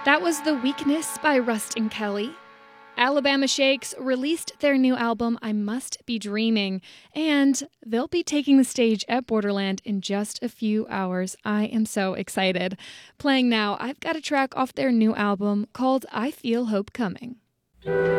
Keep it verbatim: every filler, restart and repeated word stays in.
That was The Weakness by Ruston Kelly. Alabama Shakes released their new album, I Must Be Dreaming, and they'll be taking the stage at Borderland in just a few hours. I am so excited. Playing now, I've got a track off their new album called I Feel Hope Coming.